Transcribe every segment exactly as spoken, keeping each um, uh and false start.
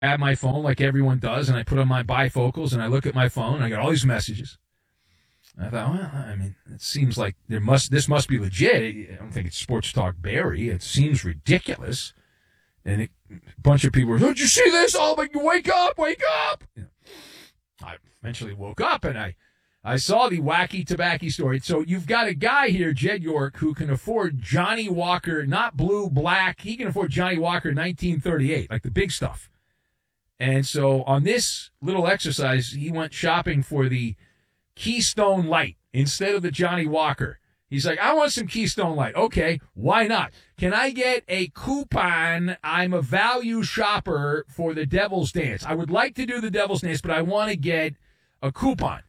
grab my phone like everyone does, and I put on my bifocals, and I look at my phone, and I got all these messages. And I thought, well, I mean, it seems like there must this must be legit. I don't think it's Sports Talk Barry. It seems ridiculous. And it, a bunch of people were, don't you see this? Oh, my, wake up, wake up. You know, I eventually woke up, and I, I saw the wacky tobacco story. So you've got a guy here, Jed York, who can afford Johnny Walker, not blue, black. He can afford Johnny Walker nineteen thirty-eight, like the big stuff. And so on this little exercise, he went shopping for the Keystone Light instead of the Johnny Walker. He's like, I want some Keystone Light. Okay, why not? Can I get a coupon? I'm a value shopper for the Devil's Dance. I would like to do the Devil's Dance, but I want to get a coupon.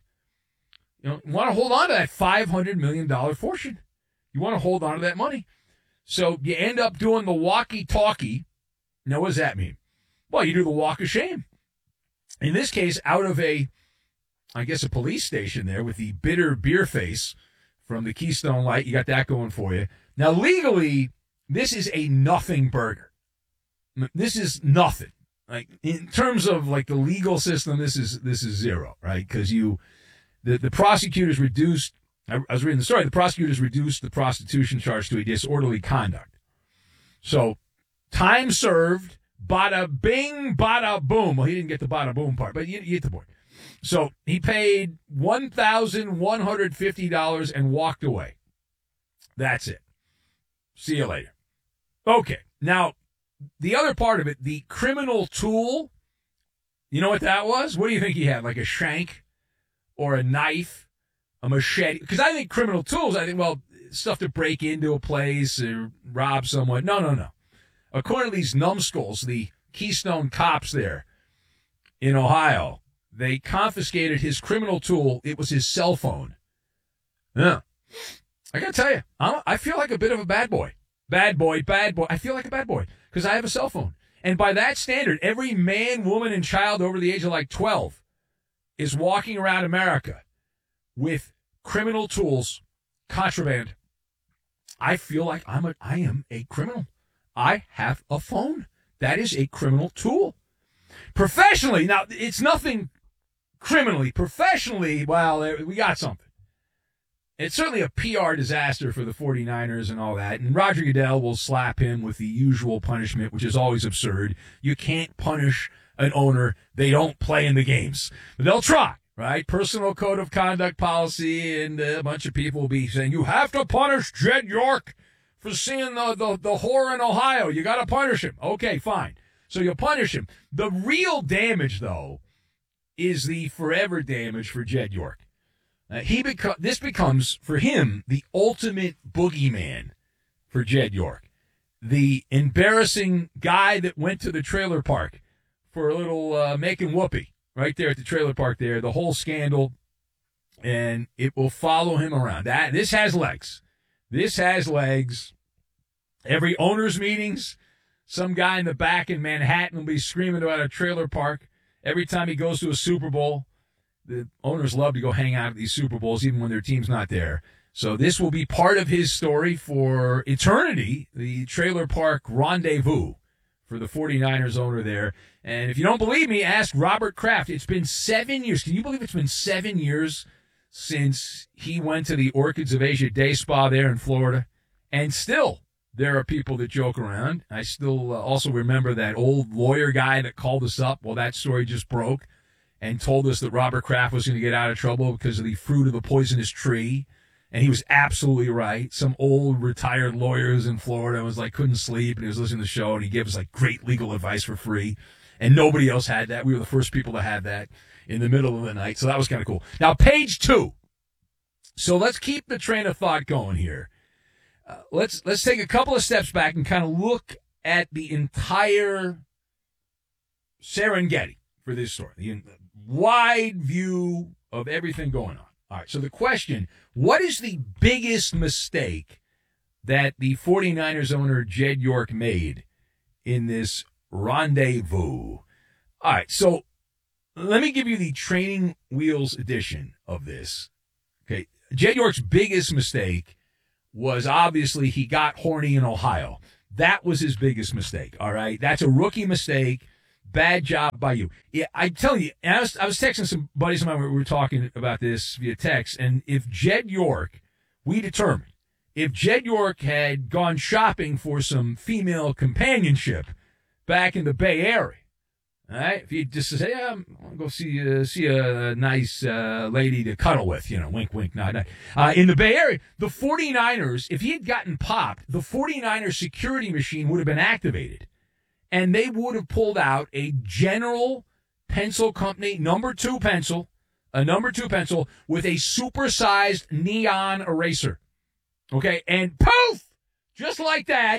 You know, you want to hold on to that five hundred million dollars fortune. You want to hold on to that money. So you end up doing the walkie-talkie. Now, what does that mean? Well, you do the walk of shame. In this case, out of a, I guess, a police station there with the bitter beer face from the Keystone Light. You got that going for you. Now, legally, this is a nothing burger. This is nothing. Like, in terms of, like, the legal system, this is this is zero, right? Because you, the, the prosecutors reduced, I, I was reading the story, the prosecutors reduced the prostitution charge to a disorderly conduct. So, time served, bada bing, bada boom. Well, he didn't get the bada boom part, but you, you get the point. So he paid one thousand one hundred fifty dollars and walked away. That's it. See you later. Okay. Now, the other part of it, the criminal tool, you know what that was? What do you think he had? Like a shank or a knife, a machete? Because I think criminal tools, I think, well, stuff to break into a place or rob someone. No, no, no. According to these numbskulls, the Keystone cops there in Ohio, they confiscated his criminal tool. It was his cell phone. Yeah. I got to tell you, I'm, I feel like a bit of a bad boy. Bad boy, bad boy. I feel like a bad boy because I have a cell phone. And by that standard, every man, woman, and child over the age of like twelve is walking around America with criminal tools, contraband. I feel like I'm a, I am a criminal. I have a phone. That is a criminal tool. Professionally, now, it's nothing criminally. Professionally, well, we got something. It's certainly a P R disaster for the 49ers and all that. And Roger Goodell will slap him with the usual punishment, which is always absurd. You can't punish an owner. They don't play in the games. But they'll try, right? Personal code of conduct policy, and a bunch of people will be saying, you have to punish Jed York for seeing the, the, the whore in Ohio. You got to punish him. Okay, fine. So you'll punish him. The real damage, though, is the forever damage for Jed York. Uh, he beco- This becomes, for him, the ultimate boogeyman for Jed York. The embarrassing guy that went to the trailer park for a little uh, making whoopee right there at the trailer park there, the whole scandal, and it will follow him around. That This has legs. This has legs. Every owner's meetings, some guy in the back in Manhattan will be screaming about a trailer park. Every time he goes to a Super Bowl, the owners love to go hang out at these Super Bowls even when their team's not there. So this will be part of his story for eternity, the trailer park rendezvous for the 49ers owner there. And if you don't believe me, ask Robert Kraft. It's been seven years. Can you believe it's been seven years since he went to the Orchids of Asia Day Spa there in Florida? And still, there are people that joke around. I still uh, also remember that old lawyer guy that called us up. Well, that story just broke and told us that Robert Kraft was going to get out of trouble because of the fruit of the poisonous tree. And he was absolutely right. Some old retired lawyers in Florida was like, couldn't sleep, and he was listening to the show, and he gave us like great legal advice for free. And nobody else had that. We were the first people to have that in the middle of the night. So that was kind of cool. Now, page two. So let's keep the train of thought going here. Uh, let's let's take a couple of steps back and kind of look at the entire Serengeti for this story, the wide view of everything going on. All right, so the question, what is the biggest mistake that the 49ers owner Jed York made in this rendezvous? All right, so let me give you the training wheels edition of this. Okay, Jed York's biggest mistake was obviously he got horny in Ohio. That was his biggest mistake, all right? That's a rookie mistake. Bad job by you. Yeah, I tell you, and I was, I was texting some buddies of mine. We were talking about this via text, and if Jed York, we determined, if Jed York had gone shopping for some female companionship back in the Bay Area, all right, if he just says, hey, I'm going to go see, uh, see a nice uh, lady to cuddle with, you know, wink, wink, nod, nod. Uh, in the Bay Area, the 49ers, if he had gotten popped, the 49ers security machine would have been activated. And they would have pulled out a General Pencil Company number two pencil, a number two pencil with a supersized neon eraser. Okay, and poof! Just like that,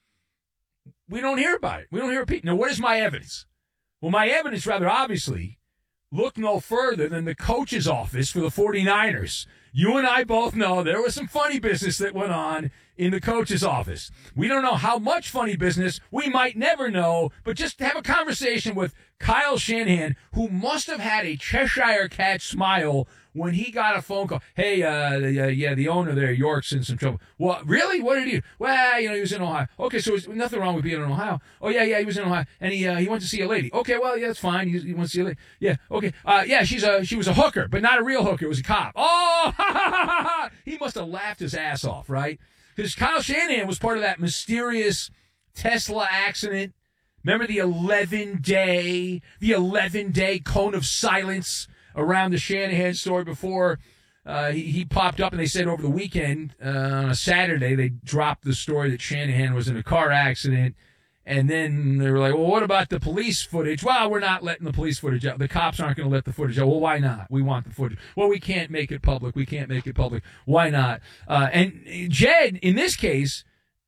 we don't hear about it. We don't hear it. Now, what is my evidence? Well, my evidence, rather obviously, look no further than the coach's office for the 49ers. You and I both know there was some funny business that went on in the coach's office. We don't know how much funny business. We might never know, but just have a conversation with Kyle Shanahan, who must have had a Cheshire Cat smile when he got a phone call. Hey, uh, the, uh, yeah, the owner there, York's in some trouble. Well, really? What did he do? Well, you know, he was in Ohio. Okay, so there's nothing wrong with being in Ohio. Oh, yeah, yeah, he was in Ohio, and he uh, he went to see a lady. Okay, well, yeah, that's fine. He, he went to see a lady. Yeah, okay. Uh, yeah, she's a she was a hooker, but not a real hooker. It was a cop. Oh, ha, ha, ha, ha, ha. He must have laughed his ass off, right? Because Kyle Shanahan was part of that mysterious Tesla accident. Remember the eleven-day, the eleven-day cone of silence around the Shanahan story before uh, he, he popped up, and they said over the weekend, uh, on a Saturday, they dropped the story that Shanahan was in a car accident, and then they were like, well, what about the police footage? Well, we're not letting the police footage out. The cops aren't going to let the footage out. Well, why not? We want the footage. Well, we can't make it public. We can't make it public. Why not? Uh, and Jed, in this case,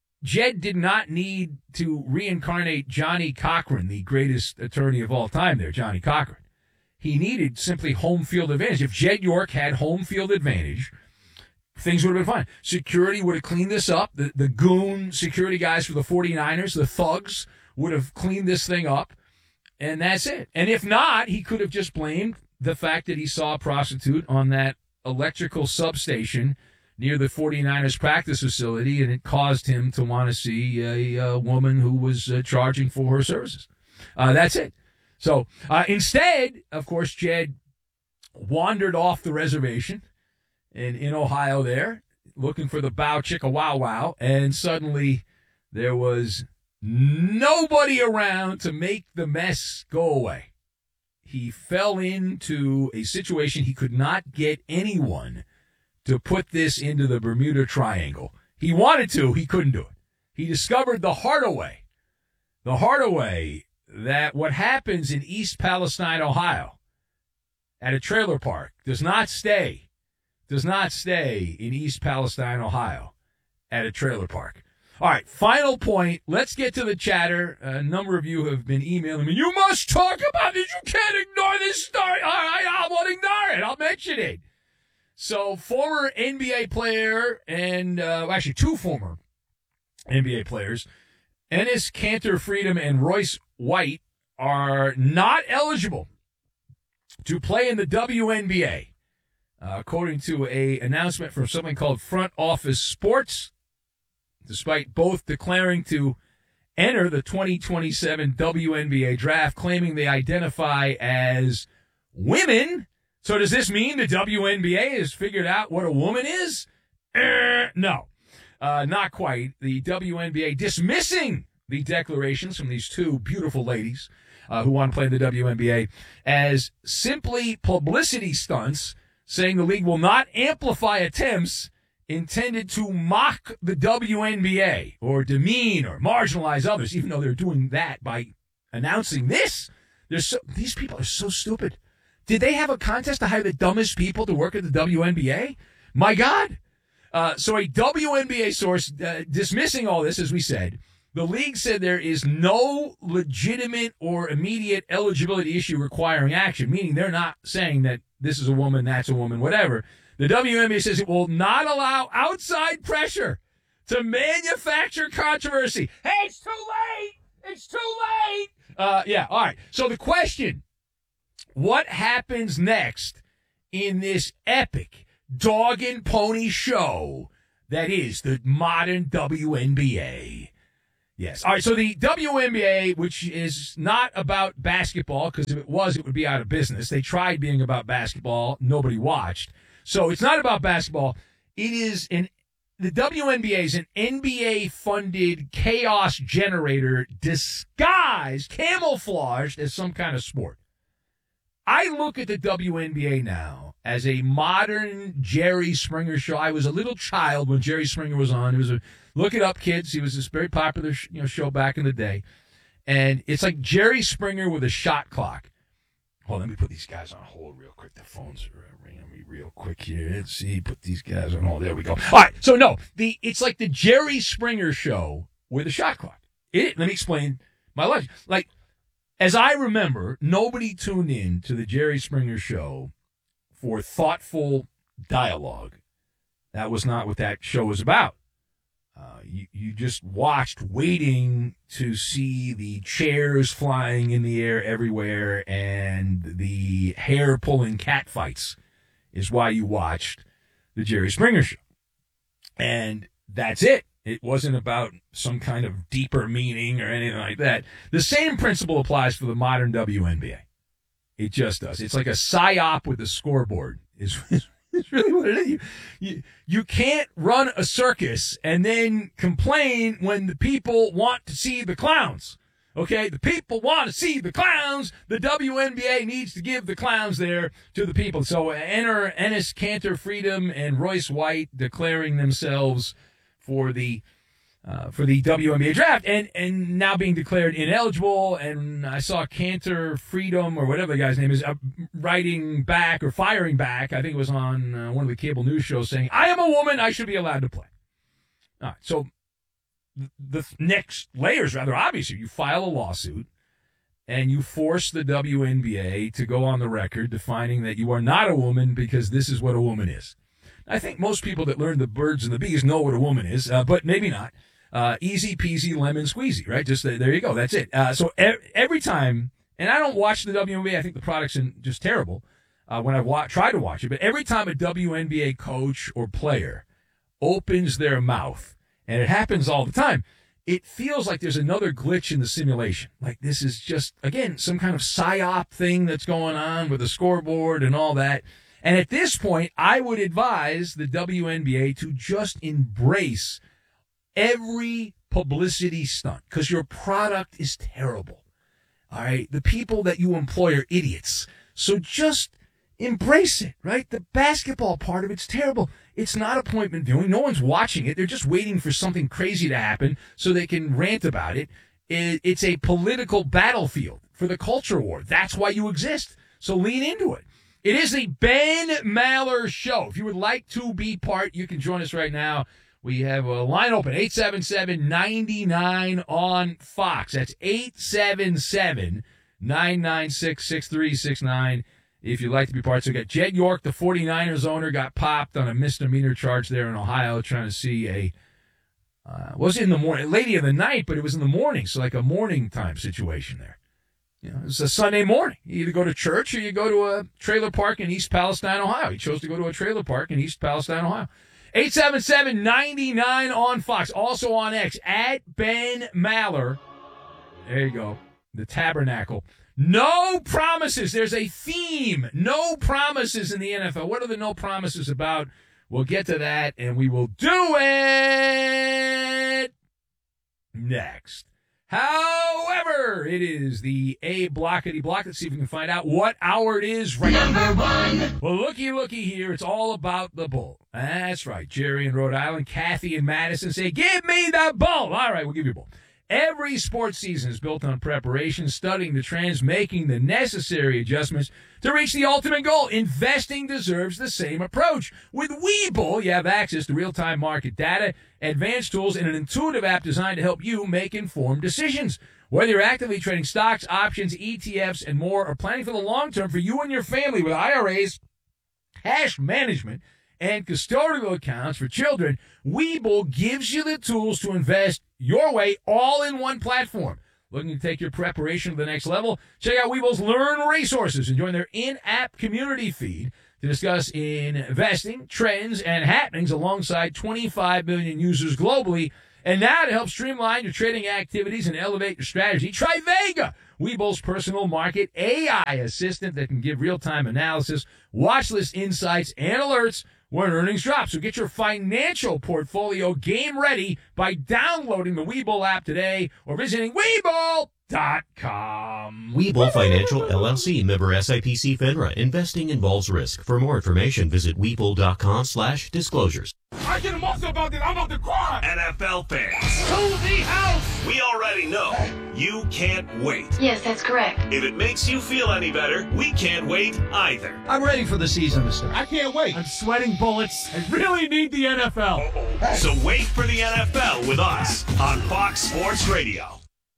Jed did not need to reincarnate Johnny Cochran, the greatest attorney of all time there, Johnny Cochran. He needed simply home field advantage. If Jed York had home field advantage, things would have been fine. Security would have cleaned this up. The, the goon security guys for the 49ers, the thugs, would have cleaned this thing up, and that's it. And if not, he could have just blamed the fact that he saw a prostitute on that electrical substation near the 49ers practice facility, and it caused him to want to see a, a woman who was uh, charging for her services. Uh, that's it. So uh, instead, of course, Jed wandered off the reservation in, in Ohio there, looking for the bow chicka wow wow, and suddenly there was nobody around to make the mess go away. He fell into a situation he could not get anyone to put this into the Bermuda Triangle. He wanted to, he couldn't do it. He discovered the harder way, the harder way, that what happens in East Palestine, Ohio, at a trailer park does not stay, does not stay in East Palestine, Ohio, at a trailer park. All right, final point. Let's get to the chatter. A number of you have been emailing me. You must talk about this. You can't ignore this story. All right, I won't ignore it. I'll mention it. So, former N B A player and, uh, actually two former N B A players, Enes Kanter Freedom and Royce White, are not eligible to play in the W N B A, uh, according to a announcement from something called Front Office Sports, despite both declaring to enter the twenty twenty-seven W N B A draft, claiming they identify as women. So does this mean the W N B A has figured out what a woman is? Uh, no, uh, not quite. The W N B A dismissing the declarations from these two beautiful ladies uh, who want to play in the W N B A as simply publicity stunts, saying the league will not amplify attempts intended to mock the W N B A or demean or marginalize others, even though they're doing that by announcing this. They're so, these people are so stupid. Did they have a contest to hire the dumbest people to work at the W N B A? My God. Uh, so a W N B A source uh, dismissing all this, as we said, the league said there is no legitimate or immediate eligibility issue requiring action, meaning they're not saying that this is a woman, that's a woman, whatever. The W N B A says it will not allow outside pressure to manufacture controversy. Hey, it's too late! It's too late! Uh, yeah, all right. So the question, what happens next in this epic dog and pony show that is the modern W N B A? Yes. All right, so the W N B A, which is not about basketball, because if it was, it would be out of business. They tried being about basketball. Nobody watched. So it's not about basketball. It is an the W N B A is an N B A-funded chaos generator disguised, camouflaged as some kind of sport. I look at the W N B A now as a modern Jerry Springer show. I was a little child when Jerry Springer was on. It was a look it up, kids. He was this very popular you know show back in the day, and it's like Jerry Springer with a shot clock. Hold on, let me put these guys on hold real quick. The phones are ringing me real quick here. Let's see, put these guys on hold. There we go. All right, so no, the it's like the Jerry Springer show with a shot clock. It. Let me explain my logic. Like, as I remember, nobody tuned in to the Jerry Springer show for thoughtful dialogue. That was not what that show was about. Uh, you, you just watched waiting to see the chairs flying in the air everywhere and the hair-pulling cat fights is why you watched the Jerry Springer show. And that's it. It wasn't about some kind of deeper meaning or anything like that. The same principle applies for the modern W N B A. It just does. It's like a psyop with a scoreboard is It's really what it is. You, you, you can't run a circus and then complain when the people want to see the clowns. Okay? The people want to see the clowns. The W N B A needs to give the clowns there to the people. So enter Ennis Cantor Freedom and Royce White declaring themselves for the Uh, for the W N B A draft, and, and now being declared ineligible. And I saw Cantor Freedom, or whatever the guy's name is, uh, writing back or firing back. I think it was on uh, one of the cable news shows saying, I am a woman, I should be allowed to play. All right, so the next layer is rather obvious. You file a lawsuit, and you force the W N B A to go on the record defining that you are not a woman because this is what a woman is. I think most people that learn the birds and the bees know what a woman is, uh, but maybe not. Uh, easy peasy lemon squeezy, right? Just uh, there you go. That's it. Uh, so e- every time, and I don't watch the W N B A. I think the product's just terrible uh, when I wa- try to watch it. But every time a W N B A coach or player opens their mouth, and it happens all the time, it feels like there's another glitch in the simulation. Like this is just, again, some kind of psyop thing that's going on with the scoreboard and all that. And at this point, I would advise the W N B A to just embrace every publicity stunt because your product is terrible. All right? The people that you employ are idiots. So just embrace it, right? The basketball part of it's terrible. It's not appointment viewing. No one's watching it. They're just waiting for something crazy to happen so they can rant about it. It's a political battlefield for the culture war. That's why you exist. So lean into it. It is the Ben Maller Show. If you would like to be part, you can join us right now. We have a line open, eight seven seven, nine nine on Fox. That's eight seven seven, nine nine six, six three six nine if you'd like to be part. So we got Jed York, the 49ers owner, got popped on a misdemeanor charge there in Ohio trying to see a, uh, was it in the morning, lady of the night, but it was in the morning, so like a morning time situation there. You know, it's a Sunday morning. You either go to church or you go to a trailer park in East Palestine, Ohio. He chose to go to a trailer park in East Palestine, Ohio. eight seven seven, nine nine on Fox. Also on X, at Ben Maller. There you go. The Tabernacle. No promises. There's a theme. No promises in the N F L. What are the no promises about? We'll get to that, and we will do it next. However, it is the A blockety block. Let's see if we can find out what hour it is right now. Number one. Well, looky, looky here. It's all about the bull. That's right. Jerry in Rhode Island, Kathy in Madison say, give me the bull. All right, we'll give you a bull. Every sports season is built on preparation, studying the trends, making the necessary adjustments to reach the ultimate goal. Investing deserves the same approach. With Webull, you have access to real-time market data, advanced tools, and an intuitive app designed to help you make informed decisions. Whether you're actively trading stocks, options, E T Fs, and more, or planning for the long term for you and your family with I R As, cash management, and custodial accounts for children, Webull gives you the tools to invest your way all in one platform. Looking to take your preparation to the next level? Check out Webull's Learn Resources and join their in-app community feed to discuss investing, trends, and happenings alongside twenty-five million users globally And now to help streamline your trading activities and elevate your strategy, try Vega, Webull's personal market A I assistant that can give real-time analysis, watch list insights, and alerts when earnings drop. So get your financial portfolio game ready by downloading the Webull app today or visiting Webull dot com. Webull Financial, L L C, member S I P C FINRA. Investing involves risk. For more information, visit Webull dot com slash disclosures. I get emotional about this. I'm about to cry. N F L fans, To the house. we already know you can't wait. Yes, that's correct. If it makes you feel any better, we can't wait either. I'm ready for the season to start. I can't wait. I'm sweating bullets. I really need the N F L. So wait for the N F L with us on Fox Sports Radio.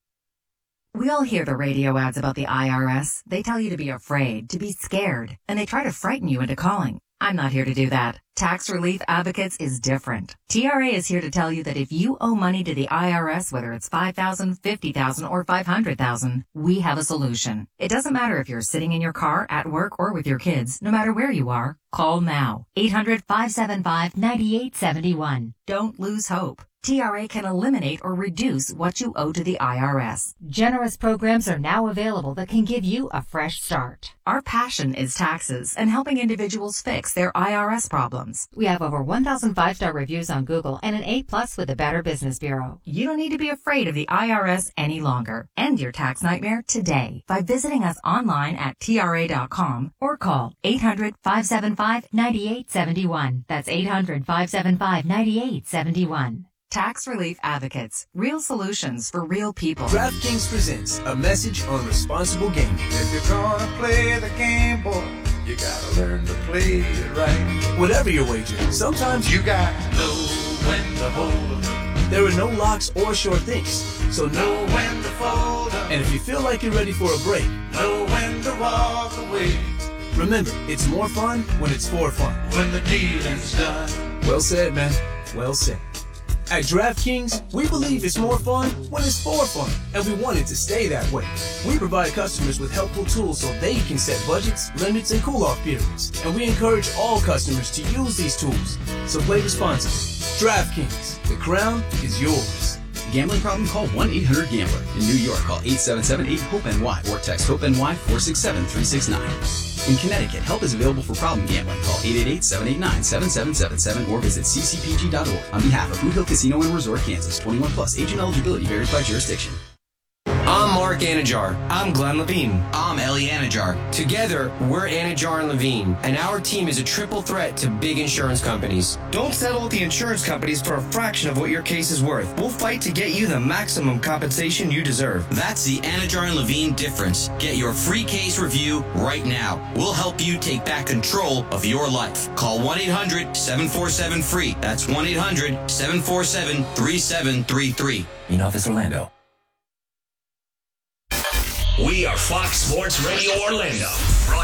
We all hear the radio ads about the I R S. They tell you to be afraid, to be scared, and they try to frighten you into calling. I'm not here to do that. Tax Relief Advocates is different. T R A is here to tell you that if you owe money to the I R S, whether it's five thousand dollars, fifty thousand dollars, or five hundred thousand dollars, we have a solution. It doesn't matter if you're sitting in your car, at work, or with your kids. No matter where you are, call now. eight hundred, five seven five, nine eight seven one. Don't lose hope. T R A can eliminate or reduce what you owe to the I R S. Generous programs are now available that can give you a fresh start. Our passion is taxes and helping individuals fix their I R S problems. We have over one thousand five-star reviews on Google and an A plus with the Better Business Bureau. You don't need to be afraid of the I R S any longer. End your tax nightmare today by visiting us online at T R A dot com or call eight hundred, five seven five, nine eight seven one. That's eight hundred, five seven five, nine eight seven one. Tax Relief Advocates. Real solutions for real people. DraftKings presents a message on responsible gaming. If you're gonna play the game, boy, you gotta learn to play it right. Whatever your wager, sometimes You gotta know when to hold 'em, there are no locks or sure things. So know know when to fold 'em, And if you feel like you're ready for a break, know when to walk away. remember, it's more fun when it's for fun. When the dealing's done. Well said, man. Well said. At DraftKings, we believe it's more fun when it's for fun, and we want it to stay that way. We provide customers with helpful tools so they can set budgets, limits, and cool-off periods, and we encourage all customers to use these tools. So play responsibly. DraftKings, the crown is yours. Gambling problem? Call one eight hundred gambler. In New York, call eight seven seven, eight, hope N Y or text HOPE-NY four six seven, three six nine. In Connecticut, help is available for problem gambling. Call eight eight eight, seven eight nine, seven seven seven seven or visit c c p g dot org. On behalf of Boot Hill Casino and Resort, Kansas, twenty-one plus, age and eligibility varies by jurisdiction. I'm Mark Anajar. I'm Glenn Levine. I'm Ellie Anajar. Together, we're Anajar and Levine, and our team is a triple threat to big insurance companies. Don't settle with the insurance companies for a fraction of what your case is worth. We'll fight to get you the maximum compensation you deserve. That's the Anajar and Levine difference. Get your free case review right now. We'll help you take back control of your life. Call one eight hundred, seven four seven, F R E E. That's one eight hundred, seven four seven, three seven three three. In Office Orlando. We are Fox Sports Radio Orlando.